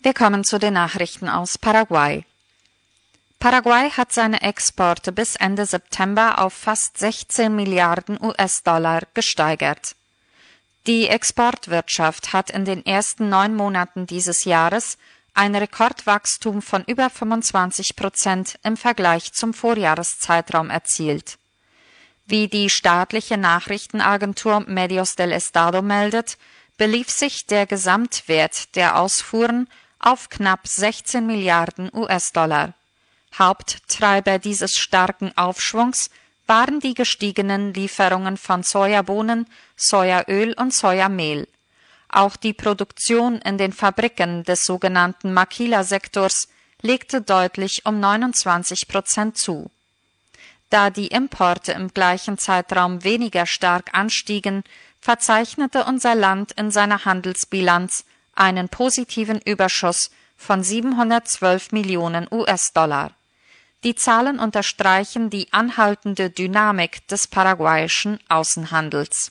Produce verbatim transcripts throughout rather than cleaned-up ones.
Wir kommen zu den Nachrichten aus Paraguay. Paraguay hat seine Exporte bis Ende September auf fast sechzehn Milliarden U S-Dollar gesteigert. Die Exportwirtschaft hat in den ersten neun Monaten dieses Jahres ein Rekordwachstum von über fünfundzwanzig Prozent im Vergleich zum Vorjahreszeitraum erzielt. Wie die staatliche Nachrichtenagentur Medios del Estado meldet, belief sich der Gesamtwert der Ausfuhren auf knapp sechzehn Milliarden U S-Dollar. Haupttreiber dieses starken Aufschwungs waren die gestiegenen Lieferungen von Sojabohnen, Sojaöl und Sojamehl. Auch die Produktion in den Fabriken des sogenannten Maquila-Sektors legte deutlich um neunundzwanzig Prozent zu. Da die Importe im gleichen Zeitraum weniger stark anstiegen, verzeichnete unser Land in seiner Handelsbilanz einen positiven Überschuss von siebenhundertzwölf Millionen U S-Dollar. Die Zahlen unterstreichen die anhaltende Dynamik des paraguayischen Außenhandels.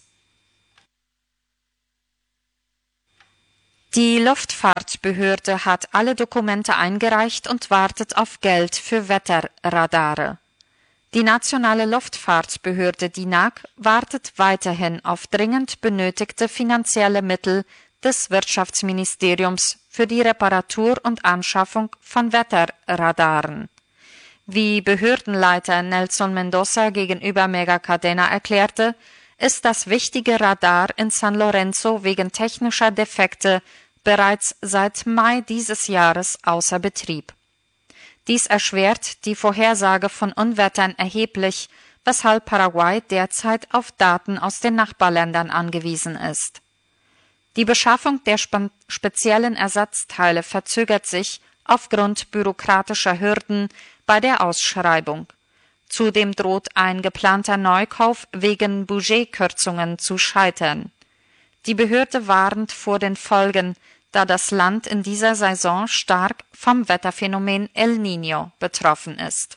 Die Luftfahrtbehörde hat alle Dokumente eingereicht und wartet auf Geld für Wetterradare. Die nationale Luftfahrtbehörde D I N A C wartet weiterhin auf dringend benötigte finanzielle Mittel des Wirtschaftsministeriums für die Reparatur und Anschaffung von Wetterradaren. Wie Behördenleiter Nelson Mendoza gegenüber Megacadena erklärte, ist das wichtige Radar in San Lorenzo wegen technischer Defekte bereits seit Mai dieses Jahres außer Betrieb. Dies erschwert die Vorhersage von Unwettern erheblich, weshalb Paraguay derzeit auf Daten aus den Nachbarländern angewiesen ist. Die Beschaffung der spe- speziellen Ersatzteile verzögert sich aufgrund bürokratischer Hürden bei der Ausschreibung. Zudem droht ein geplanter Neukauf wegen Budgetkürzungen zu scheitern. Die Behörde warnt vor den Folgen, da das Land in dieser Saison stark vom Wetterphänomen El Niño betroffen ist.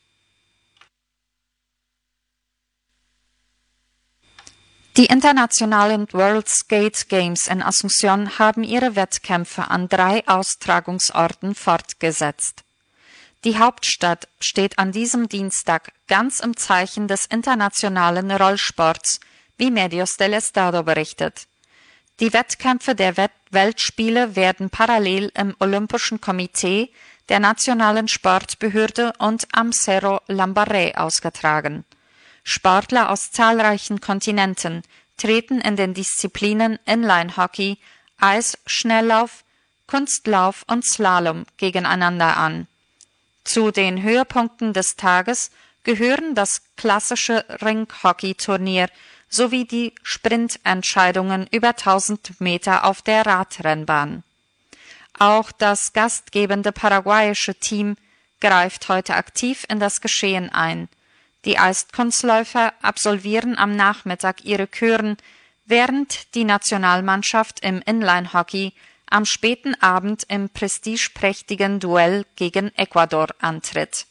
Die internationalen World Skate Games in Asunción haben ihre Wettkämpfe an drei Austragungsorten fortgesetzt. Die Hauptstadt steht an diesem Dienstag ganz im Zeichen des internationalen Rollsports, wie Medios del Estado berichtet. Die Wettkämpfe der Wett- Weltspiele werden parallel im Olympischen Komitee, der Nationalen Sportbehörde und am Cerro Lambaré ausgetragen. Sportler aus zahlreichen Kontinenten treten in den Disziplinen Inline-Hockey, Eisschnelllauf, Kunstlauf und Slalom gegeneinander an. Zu den Höhepunkten des Tages gehören das klassische Ring-Hockey-Turnier sowie die Sprintentscheidungen über tausend Meter auf der Radrennbahn. Auch das gastgebende paraguayische Team greift heute aktiv in das Geschehen ein. Die Eiskunstläufer absolvieren am Nachmittag ihre Küren, während die Nationalmannschaft im Inline-Hockey am späten Abend im prestigeprächtigen Duell gegen Ecuador antritt.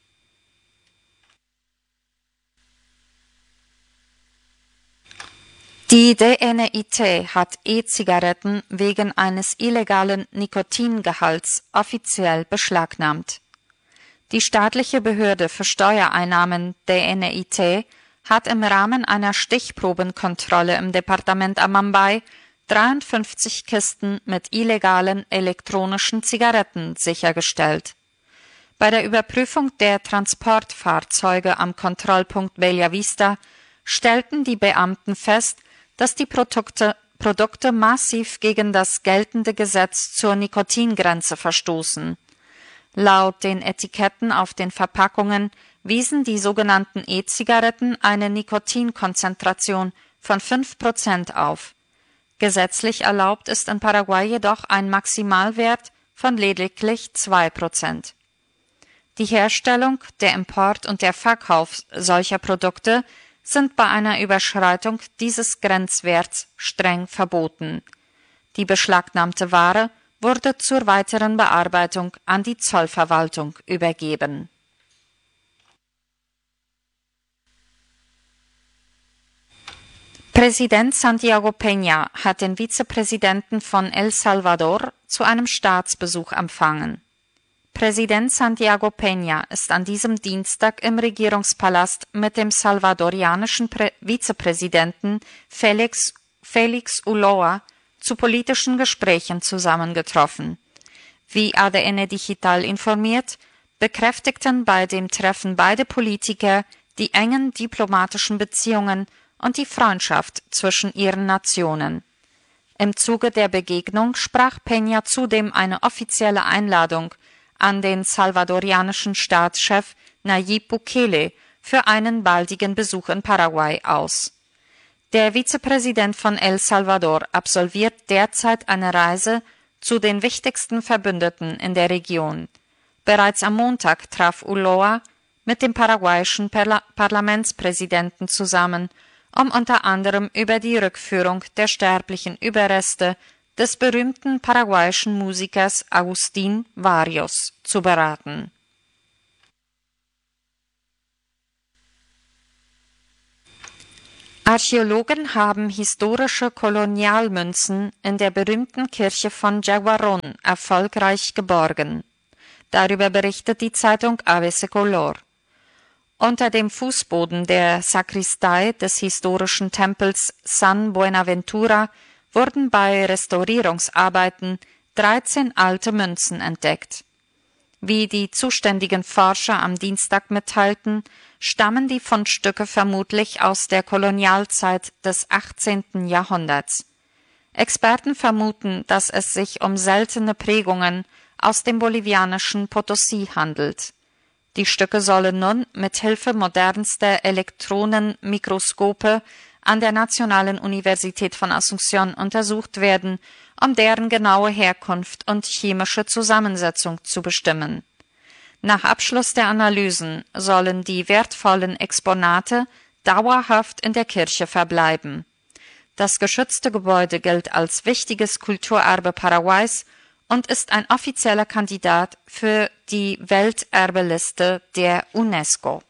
Die D N I T hat E-Zigaretten wegen eines illegalen Nikotingehalts offiziell beschlagnahmt. Die staatliche Behörde für Steuereinnahmen D N I T hat im Rahmen einer Stichprobenkontrolle im Departement Amambay dreiundfünfzig Kisten mit illegalen elektronischen Zigaretten sichergestellt. Bei der Überprüfung der Transportfahrzeuge am Kontrollpunkt Bellavista stellten die Beamten fest, dass die Produkte, Produkte massiv gegen das geltende Gesetz zur Nikotingrenze verstoßen. Laut den Etiketten auf den Verpackungen wiesen die sogenannten E-Zigaretten eine Nikotinkonzentration von fünf Prozent auf. Gesetzlich erlaubt ist in Paraguay jedoch ein Maximalwert von lediglich zwei Prozent. Die Herstellung, der Import und der Verkauf solcher Produkte sind bei einer Überschreitung dieses Grenzwerts streng verboten. Die beschlagnahmte Ware wurde zur weiteren Bearbeitung an die Zollverwaltung übergeben. Präsident Santiago Peña hat den Vizepräsidenten von El Salvador zu einem Staatsbesuch empfangen. Präsident Santiago Peña ist an diesem Dienstag im Regierungspalast mit dem salvadorianischen Prä- Vizepräsidenten Felix, Felix Ulloa zu politischen Gesprächen zusammengetroffen. Wie A D N Digital informiert, bekräftigten bei dem Treffen beide Politiker die engen diplomatischen Beziehungen und die Freundschaft zwischen ihren Nationen. Im Zuge der Begegnung sprach Peña zudem eine offizielle Einladung an den salvadorianischen Staatschef Nayib Bukele für einen baldigen Besuch in Paraguay aus. Der Vizepräsident von El Salvador absolviert derzeit eine Reise zu den wichtigsten Verbündeten in der Region. Bereits am Montag traf Ulloa mit dem paraguayischen Parla- Parlamentspräsidenten zusammen, um unter anderem über die Rückführung der sterblichen Überreste des berühmten paraguayischen Musikers Agustín Barrios zu beraten. Archäologen haben historische Kolonialmünzen in der berühmten Kirche von Jaguarón erfolgreich geborgen. Darüber berichtet die Zeitung A B C Color. Unter dem Fußboden der Sakristei des historischen Tempels San Buenaventura wurden bei Restaurierungsarbeiten dreizehn alte Münzen entdeckt. Wie die zuständigen Forscher am Dienstag mitteilten, stammen die Fundstücke vermutlich aus der Kolonialzeit des achtzehnten Jahrhunderts. Experten vermuten, dass es sich um seltene Prägungen aus dem bolivianischen Potosí handelt. Die Stücke sollen nun mit Hilfe modernster Elektronenmikroskope an der Nationalen Universität von Asunción untersucht werden, um deren genaue Herkunft und chemische Zusammensetzung zu bestimmen. Nach Abschluss der Analysen sollen die wertvollen Exponate dauerhaft in der Kirche verbleiben. Das geschützte Gebäude gilt als wichtiges Kulturerbe Paraguays und ist ein offizieller Kandidat für die Welterbeliste der UNESCO.